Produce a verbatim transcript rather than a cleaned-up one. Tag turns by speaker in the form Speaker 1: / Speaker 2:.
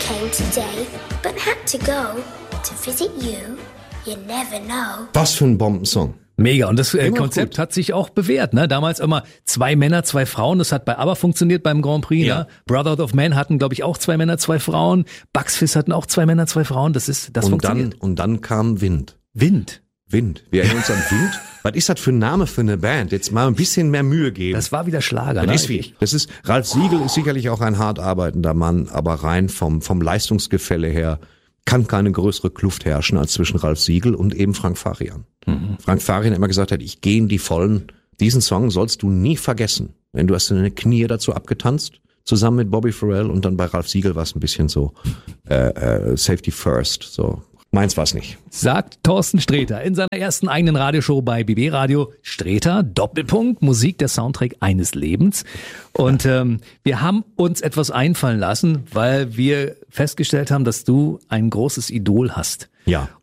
Speaker 1: came today, but had to go to visit you. You never know.
Speaker 2: Was für ein Bombensong.
Speaker 3: Mega. Und das äh, Konzept gut. Hat sich auch bewährt. Ne? Damals immer zwei Männer, zwei Frauen. Das hat bei ABBA funktioniert beim Grand Prix. Ja. Ne? Brotherhood of Man hatten, glaube ich, auch zwei Männer, zwei Frauen. Bucks Fizz hatten auch zwei Männer, zwei Frauen. Das ist, das
Speaker 2: und
Speaker 3: funktioniert.
Speaker 2: Dann, und dann kam Wind.
Speaker 3: Wind?
Speaker 2: Wind. Wir erinnern uns an Wind. Was ist das für ein Name für eine Band? Jetzt mal ein bisschen mehr Mühe geben.
Speaker 3: Das war wieder Schlager.
Speaker 2: Das
Speaker 3: ne?
Speaker 2: ist wie. Das ist, Ralf Siegel ist sicherlich auch ein hart arbeitender Mann, aber rein vom, vom Leistungsgefälle her kann keine größere Kluft herrschen als zwischen Ralf Siegel und eben Frank Farian. Mhm. Frank Farian immer gesagt hat, ich gehe in die Vollen. Diesen Song sollst du nie vergessen. Wenn du hast deine Knie dazu abgetanzt, zusammen mit Bobby Farrell, und dann bei Ralf Siegel war es ein bisschen so äh, äh, Safety First. So meins war's nicht.
Speaker 3: Sagt Thorsten Sträter in seiner ersten eigenen Radioshow bei B B Radio. Sträter, Doppelpunkt, Musik, der Soundtrack eines Lebens. Und ähm, wir haben uns etwas einfallen lassen, weil wir festgestellt haben, dass du ein großes Idol hast.
Speaker 2: Ja.